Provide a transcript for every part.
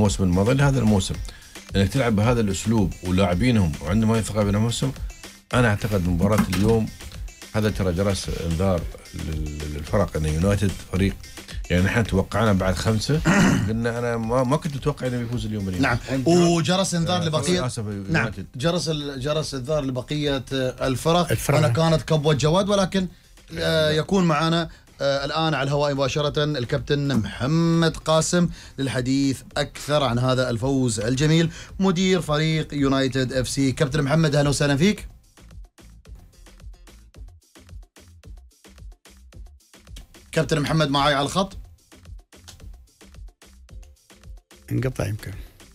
الموسم الماضي لهذا الموسم. انك تلعب بهذا الاسلوب ولاعبينهم وعندهم هاي الثقه بانفسهم، انا اعتقد مباراه اليوم هذا ترى جرس انذار للفرق ان يونايتد فريق، يعني نحن توقعنا بعد 5 قلنا انا ما كنت اتوقع انه يفوز اليوم باليوم. نعم، وجرس انذار لبقيه. نعم، جرس انذار لبقيه الفرق. انا كانت كبوه جواد، ولكن يكون معنا الآن على الهواء مباشرة الكابتن محمد قاسم للحديث أكثر عن هذا الفوز الجميل، مدير فريق يونايتد اف سي. كابتن محمد، أهلا وسهلا فيك. كابتن محمد معي على الخط؟ انقطع يمكن.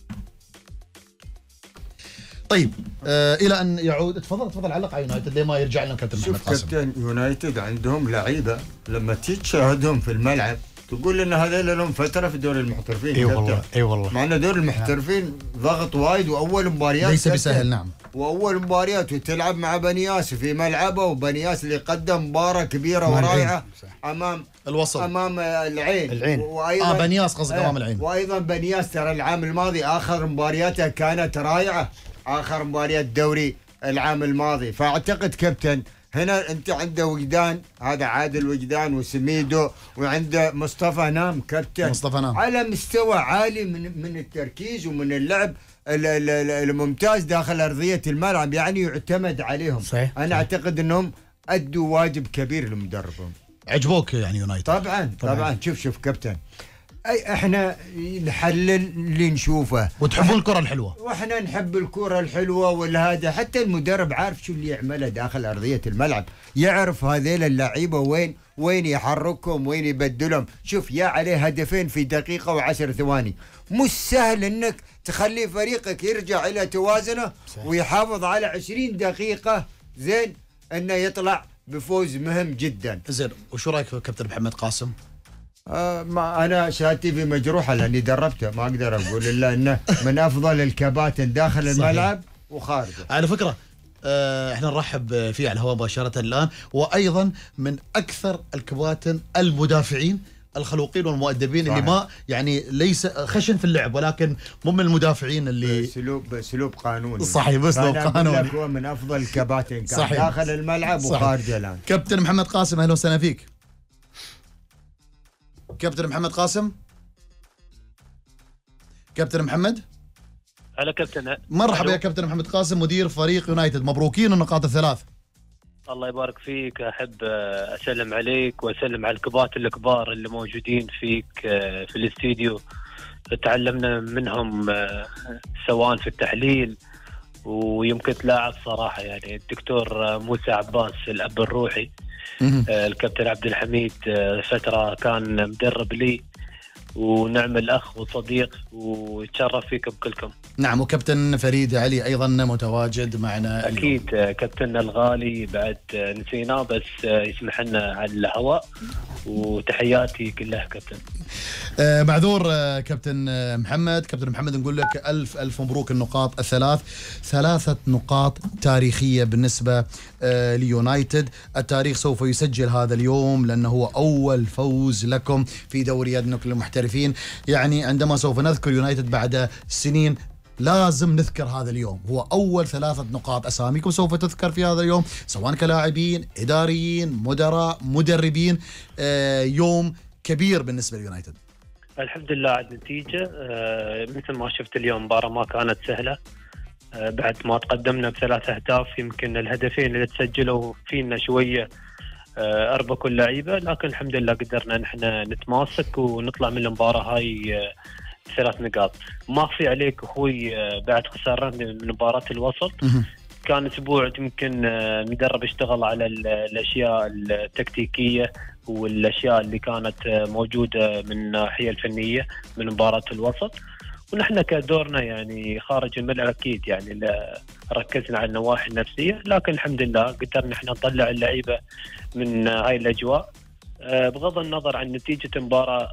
طيب الى ان يعود، تفضل علق على يونايتد ليه ما يرجع لنا كابتن محمد قاسم. شوف كابتن، يونايتد عندهم لعيبه لما تشاهدهم في الملعب تقول ان هذول لهم فتره في دوري المحترفين. اي والله، اي والله. مع ان دوري المحترفين ضغط وايد، واول مباريات ليس بسهل. نعم، واول مباريات وتلعب مع بنياس في ملعبه، وبنياس اللي قدم مباراه كبيره ورائعه امام الوصل، امام العين. وايضا بنياس قصدك امام العين. وايضا بنياس ترى العام الماضي اخر مبارياته كانت رائعه، اخر مباريات الدوري العام الماضي. فاعتقد كابتن هنا انت عنده وجدان، هذا عادل وجدان وسميدو، وعنده مصطفى نام كابتن، مصطفى نام على مستوى عالي من التركيز ومن اللعب الممتاز داخل ارضيه الملعب، يعني يعتمد عليهم. صحيح. انا اعتقد انهم ادوا واجب كبير لمدربهم. عجبوك يعني يونايتد؟ طبعا. شوف كابتن، اي احنا نحلل اللي نشوفه، وتحبون الكرة الحلوة، واحنا نحب الكرة الحلوة والهذا. حتى المدرب عارف شو اللي يعمله داخل أرضية الملعب، يعرف هذيل اللعيبة وين يحركهم، وين يبدلهم. شوف، يا عليه هدفين في دقيقة و10 ثواني، مش سهل انك تخلي فريقك يرجع الى توازنه ويحافظ على 20 دقيقة زين انه يطلع بفوز مهم جدا. زين، وشو رايك في كابتن محمد قاسم؟ ما انا شهادتي في مجروحه لاني دربته، ما اقدر اقول الا انه من افضل الكباتن داخل الملعب وخارجه. على فكره احنا نرحب فيه على الهواء مباشره الان، وايضا من اكثر الكباتن المدافعين الخلوقين والمؤدبين. صحيح. اللي ما يعني ليس خشن في اللعب، ولكن مو من المدافعين اللي سلوب قانوني. صحيح، باسلوب قانوني. هو من افضل الكباتن كان داخل الملعب وخارجه الان. كابتن محمد قاسم، اهلا وسهلا فيك. كابتن محمد قاسم. كابتن محمد. هلا كابتن. مرحبا يا كابتن محمد قاسم، مدير فريق يونايتد. مبروكين النقاط الثلاث. الله يبارك فيك. احب اسلم عليك واسلم على الكباتن الكبار اللي موجودين فيك في الاستديو، تعلمنا منهم سواء في التحليل ويمكن تلاعب صراحه. يعني الدكتور موسى عباس الاب الروحي، الكابتن عبد الحميد فتره كان مدرب لي، ونعمل اخ وصديق، ويتشرف فيكم كلكم. نعم، وكابتن فريد علي ايضا متواجد معنا اكيد اليوم. كابتننا الغالي بعد نسيناه، بس يسمح لنا على الهواء، وتحياتي كلها كابتن. معذور كابتن محمد. كابتن محمد، نقول لك ألف مبروك النقاط الثلاث، 3 نقاط تاريخية بالنسبة ليونايتد. التاريخ سوف يسجل هذا اليوم لأنه هو أول فوز لكم في دوري النقل المحترفين. يعني عندما سوف نذكر يونايتد بعد سنين لازم نذكر هذا اليوم، هو أول 3 نقاط. أساميكم سوف تذكر في هذا اليوم، سواء كلاعبين، إداريين، مدراء، مدربين. يوم كبير بالنسبة ليونايتد. الحمد لله على النتيجة. مثل ما شفت اليوم مباراة ما كانت سهلة. بعد ما تقدمنا ب3 أهداف، يمكن الهدفين اللي تسجلوا فينا شوية أربكوا اللعيبة، لكن الحمد لله قدرنا نحن نتماسك ونطلع من المباراة هاي 3 نقاط. ما أخفي عليك أخوي، بعد خسارة من مباراة الوسط كان أسبوع يمكن المدرب اشتغل على الأشياء التكتيكية والأشياء اللي كانت موجودة من الناحية الفنية من مباراة الوسط، ونحن كدورنا يعني خارج الملعب أكيد يعني ركزنا على النواحي النفسية، لكن الحمد لله قدرنا نحن نطلع اللعيبة من هاي الأجواء. بغض النظر عن نتيجة مباراة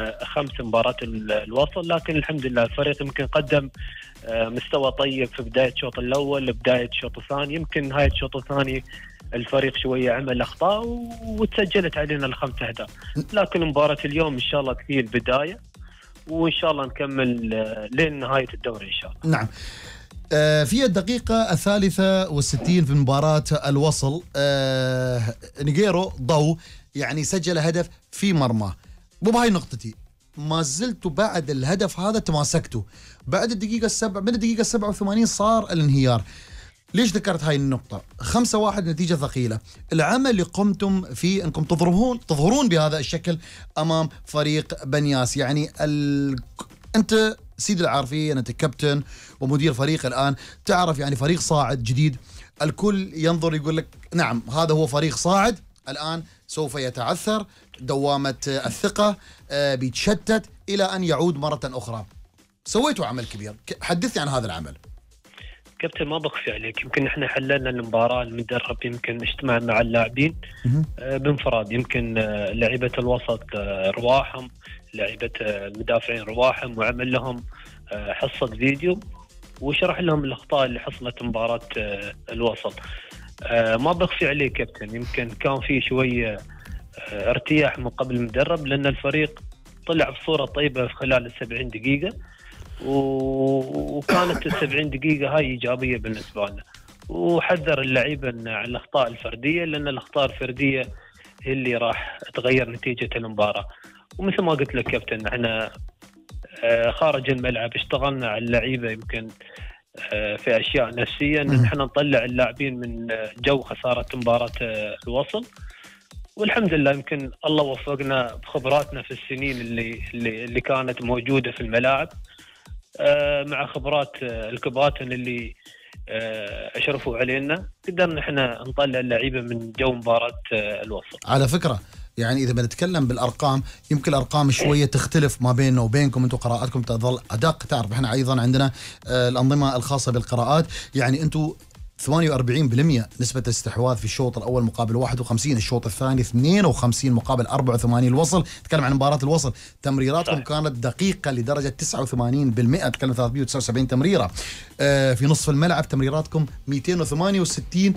5 مباراة الوصل، لكن الحمد لله الفريق يمكن قدم مستوى طيب في بداية الشوط الأول، بداية الشوط الثاني. يمكن هاي الشوط الثاني الفريق شوية عمل أخطاء وتسجلت علينا ال5 أهداف، لكن مباراة اليوم إن شاء الله هي البداية، وان شاء الله نكمل لين نهايه الدوري ان شاء الله. نعم. في الدقيقة 63 في مباراة الوصل نيجيرو ضو يعني سجل هدف في مرمى. بهاي نقطتي، ما زلتوا بعد الهدف هذا تماسكتوا بعد الدقيقة من الدقيقة 87 صار الانهيار. ليش ذكرت هاي النقطة؟ 5-1 نتيجة ثقيلة. العمل اللي قمتم فيه انكم تظهرون بهذا الشكل امام فريق بنياس، يعني انت سيد العارفين، انت كابتن ومدير فريق الان، تعرف يعني فريق صاعد جديد، الكل ينظر يقول لك نعم هذا هو فريق صاعد، الان سوف يتعثر، دوامة الثقة بيتشتت الى ان يعود مرة اخرى. سويتوا عمل كبير، حدثني عن هذا العمل. كابتن ما بخفي عليك، يمكن احنا حللنا المباراة، المدرب يمكن اجتمع مع اللاعبين بانفراد، يمكن لعيبة الوسط رواحهم، لعيبة المدافعين رواحهم، وعمل لهم حصة فيديو وشرح لهم الأخطاء اللي حصلت مباراة الوسط. ما بخفي عليك كابتن، يمكن كان في شوية ارتياح من قبل المدرب، لأن الفريق طلع بصورة طيبة في خلال 70 دقيقة، وكانت 70 دقيقة هاي إيجابية بالنسبة لنا، وحذر اللعيبة عن الأخطاء الفردية، لأن الأخطاء الفردية هي اللي راح تغير نتيجة المباراة. ومثل ما قلت لك كابتن، احنا خارج الملعب اشتغلنا على اللعيبة، يمكن في أشياء نفسية، إن احنا نطلع اللاعبين من جو خسارة مباراة الوصل، والحمد لله يمكن الله وفقنا بخبراتنا في السنين اللي كانت موجودة في الملاعب، مع خبرات الكباتن اللي اشرفوا علينا، قدرنا احنا نطلع اللعيبه من جو مباراه الوصل. على فكره يعني اذا بنتكلم بالارقام، يمكن الارقام شويه تختلف ما بيننا وبينكم، انتم قراءاتكم تظل ادق، تعرف احنا ايضا عندنا الانظمه الخاصه بالقراءات، يعني انتم 48% نسبة الاستحواذ في الشوط الأول مقابل 51، الشوط الثاني 52 مقابل 84. الوصل، تكلم عن مباراة الوصل، تمريراتكم كانت دقيقة لدرجة 89%، تكلم 379 تمريرة. في نصف الملعب تمريراتكم 268،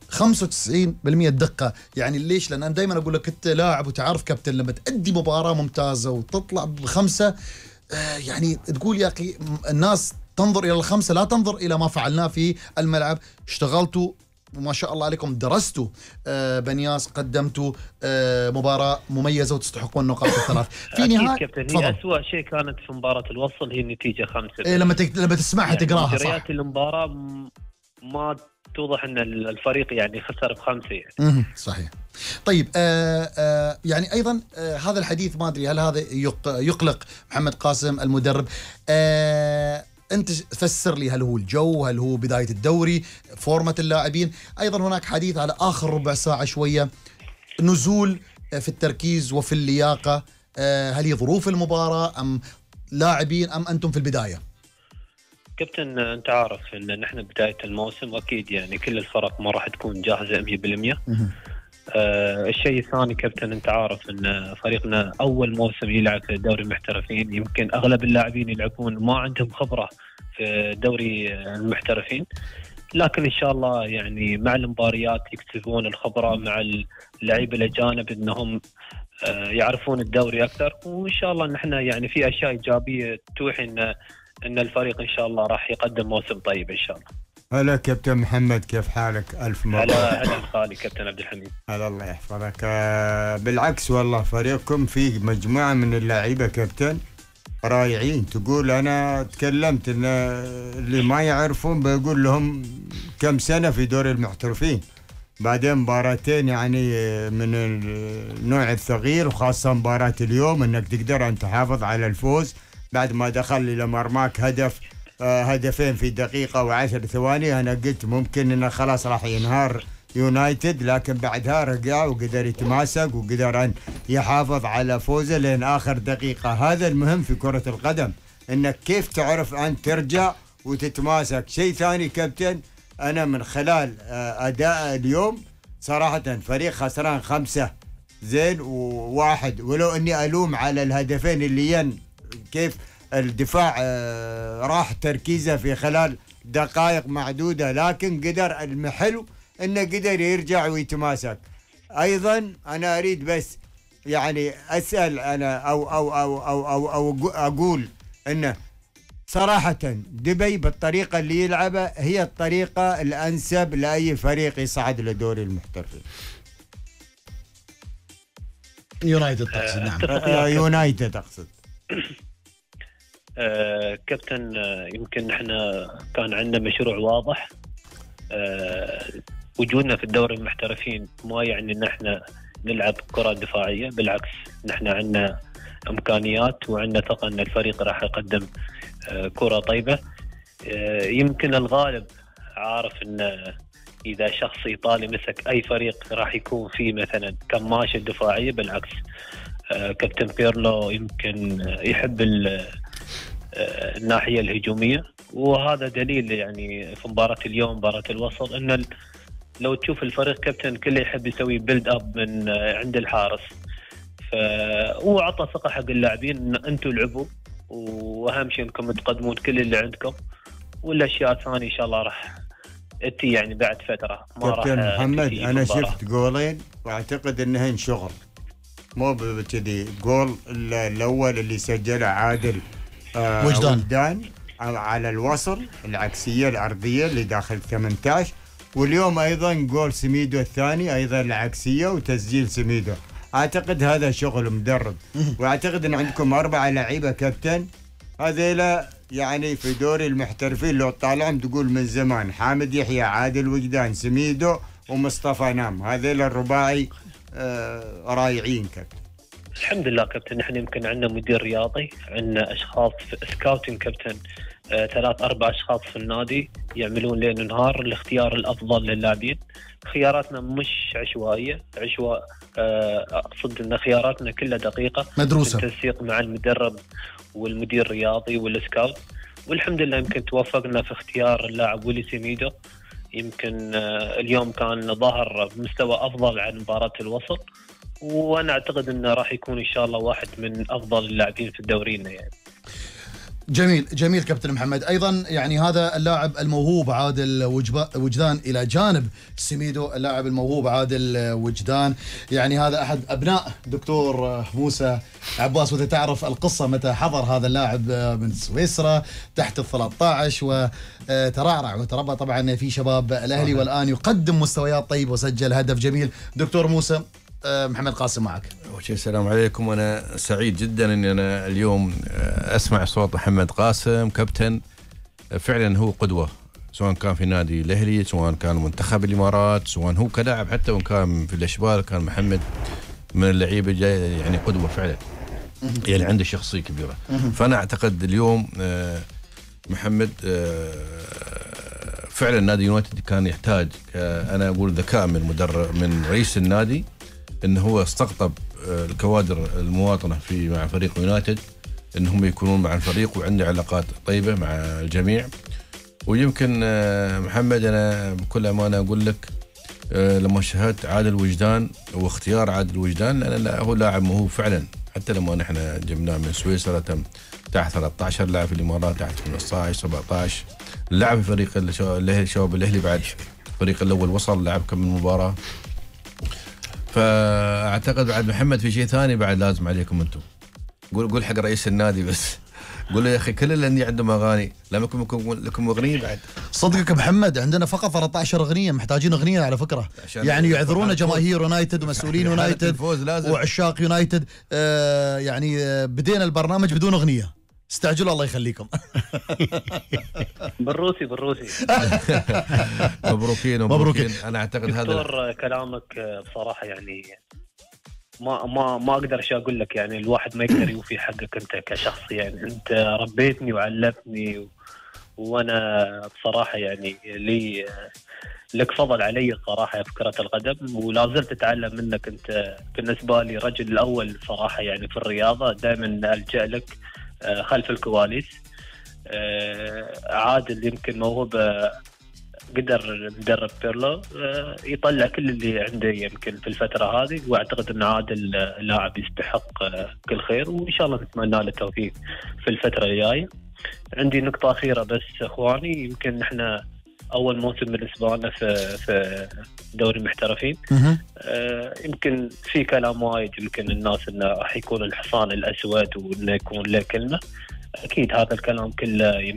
95% دقة. يعني ليش؟ لأن أنا دائما أقول لك أنت لاعب وتعرف كابتن، لما تأدي مباراة ممتازة وتطلع ب5 يعني تقول يا أخي الناس تنظر إلى ال5، لا تنظر إلى ما فعلناه في الملعب. اشتغلتوا وما شاء الله عليكم، درستوا بنياس، قدمتوا مباراة مميزة وتستحقون النقاط الثلاث. في نهاية كابتن، هي أسوأ شيء كانت في مباراة الوصل هي النتيجة 5. لما تسمعها يعني تقراها صح. مجريات المباراة ما توضح أن الفريق يعني خسر ب5 يعني. صحيح. طيب يعني أيضا هذا الحديث ما أدري هل هذا يقلق محمد قاسم المدرب؟ أنت فسر لي، هل هو الجو، هل هو بداية الدوري، فورمة اللاعبين؟ أيضا هناك حديث على آخر ربع ساعة شوية نزول في التركيز وفي اللياقة، هل هي ظروف المباراة أم لاعبين أم أنتم في البداية؟ كابتن أنت عارف أن نحن بداية الموسم أكيد يعني كل الفرق ما راح تكون جاهزة 100%. الشيء الثاني كابتن، أنت عارف أن فريقنا أول موسم يلعب في دوري المحترفين، يمكن أغلب اللاعبين يلعبون ما عندهم خبرة في دوري المحترفين، لكن إن شاء الله يعني مع المباريات يكتسبون الخبرة، مع اللعيبة الأجانب أنهم يعرفون الدوري أكثر، وإن شاء الله نحن يعني في أشياء إيجابية توحي أن الفريق إن شاء الله راح يقدم موسم طيب إن شاء الله. هلا كابتن محمد، كيف حالك؟ ألف مبروك. هلا خالي كابتن عبد الحميد. هلا الله يحفظك. بالعكس والله فريقكم فيه مجموعة من اللاعبين كابتن رائعين. تقول أنا تكلمت إن اللي ما يعرفون بقول لهم كم سنة في دور المحترفين، بعدين مباراتين يعني من النوع الثغير، وخاصة مباراة اليوم إنك تقدر أن تحافظ على الفوز بعد ما دخل إلى مرماك هدفين في دقيقة و10 ثواني. أنا قلت ممكن إنه خلاص راح ينهار يونايتد، لكن بعدها رجع وقدر يتماسك وقدر أن يحافظ على فوزه لين آخر دقيقة. هذا المهم في كرة القدم، إنك كيف تعرف أن ترجع وتتماسك. شيء ثاني كابتن، أنا من خلال أداء اليوم صراحة فريق خسران 5 زين و1، ولو أني ألوم على الهدفين اللي كيف الدفاع راح تركيزه في خلال دقائق معدودة، لكن قدر المحلو انه قدر يرجع ويتماسك. ايضا انا اريد بس يعني اسال انا او اقول انه صراحة دبي بالطريقة اللي يلعبها هي الطريقة الأنسب لأي فريق يصعد لدوري المحترفين. يونايتد تقصد؟ نعم يونايتد أقصد. كابتن، يمكن احنا كان عندنا مشروع واضح. وجودنا في الدوري المحترفين ما يعني ان احنا نلعب كرة دفاعية، بالعكس نحن عندنا امكانيات وعندنا ثقة ان الفريق راح يقدم كرة طيبة. يمكن الغالب عارف ان اذا شخص ايطالي مسك اي فريق راح يكون فيه مثلا كماشة دفاعية. بالعكس كابتن بيرلو يمكن يحب الناحية الهجومية، وهذا دليل يعني في مباراة اليوم مباراة الوصل ان لو تشوف الفريق كابتن كله يحب يسوي بيلد اب من عند الحارس. فهو عطى ثقة حق اللاعبين ان انتم لعبوا، واهم شيء انكم تقدمون كل اللي عندكم، والاشياء الثانيه ان شاء الله راح تي يعني بعد فتره. ما راح كابتن محمد انا شفت جولين واعتقد انهن شغل، مو بكذي. جول الاول اللي سجله عادل وجدان على الوصل العكسيه الارضيه اللي داخل 18، واليوم ايضا جول سميدو الثاني ايضا العكسيه وتسجيل سميدو. اعتقد هذا شغل مدرب، واعتقد ان عندكم 4 لعيبه كابتن هذيلا يعني في دوري المحترفين لو طالعهم تقول من زمان حامد يحيى عادل وجدان سميدو ومصطفى نام، هذيلا الرباعي رايعين كابتن. الحمد لله كابتن، نحن يمكن عندنا مدير رياضي، عندنا اشخاص سكاوتنج كابتن، 3-4 اشخاص في النادي يعملون ليل ونهار الاختيار الافضل للاعبين. خياراتنا مش عشوائيه، اقصد ان خياراتنا كلها دقيقه مدروسه بالتنسيق مع المدرب والمدير الرياضي والسكاوت. والحمد لله يمكن توفقنا في اختيار اللاعب ويلي سيميدو. يمكن اليوم كان ظهر بمستوى افضل عن مباراه الوصل، وانا اعتقد انه راح يكون ان شاء الله واحد من افضل اللاعبين في دورينا يعني. جميل جميل كابتن محمد. ايضا يعني هذا اللاعب الموهوب عادل وجدان الى جانب سميدو اللاعب الموهوب عادل وجدان، يعني هذا احد ابناء دكتور موسى عباس، وانت تعرف القصه متى حضر هذا اللاعب من سويسرا تحت ال 13 وترعرع وتربى طبعا في شباب الاهلي، والان يقدم مستويات طيبه وسجل هدف جميل. دكتور موسى، محمد قاسم معك. أول شيء السلام عليكم، وأنا سعيد جدا أني أنا اليوم أسمع صوت محمد قاسم كابتن. فعلا هو قدوة، سواء كان في نادي الأهلي، سواء كان منتخب الإمارات، سواء هو كلاعب، حتى وإن كان في الأشبال كان محمد من اللعيبة جاي يعني قدوة فعلا، يعني عنده شخصية كبيرة. فأنا أعتقد اليوم محمد فعلا نادي يونايتد كان يحتاج، أنا أقول ذكاء من مدرب من رئيس النادي، انه هو استقطب الكوادر المواطنه مع فريق يونايتد انهم يكونون مع الفريق، وعنده علاقات طيبه مع الجميع. ويمكن محمد انا بكل امانه اقول لك لما شاهدت عادل وجدان واختيار عادل وجدان، لان هو لاعب موهوب فعلا. حتى لما نحن جبناه من سويسرا تحت 13 لاعب في الامارات، تحت 15 17 لعب في فريق الاهلي شباب الاهلي، بعد الفريق الاول وصل لعب كم من مباراه. فاعتقد بعد محمد في شيء ثاني بعد لازم عليكم انتم. قول حق رئيس النادي بس، قول له يا اخي كل الانديه عندهم اغاني، لما لكم اغنيه بعد. صدقك محمد عندنا فقط 13 اغنيه، محتاجين اغنيه على فكره، يعني يعذرونا جماهير يونايتد ومسؤولين يونايتد وعشاق يونايتد. يعني بدينا البرنامج بدون اغنيه، استعجلوا الله يخليكم. بالروسي مبروكين. انا اعتقد هذا دكتور كلامك بصراحه يعني ما اقدر اقول لك، يعني الواحد ما يقدر يوفي حقك انت كشخص، يعني انت ربيتني وعلمتني وانا بصراحه يعني لك فضل علي الصراحه في كرة القدم، ولا زلت اتعلم منك. انت بالنسبه لي رجل الاول صراحه يعني في الرياضه، دائما الجا لك خلف الكواليس. عادل يمكن موهوبه، قدر المدرب بيرلو يطلع كل اللي عنده يمكن في الفتره هذه، واعتقد ان عادل لاعب يستحق كل خير، وان شاء الله نتمنى له التوفيق في الفتره الجايه. عندي نقطه اخيره بس اخواني، يمكن احنا اول موسم بالنسبه لنا في دوري المحترفين. يمكن في كلام وايد، يمكن الناس انه راح يكون الحصان الاسود وانه يكون له كلمه. اكيد هذا الكلام كله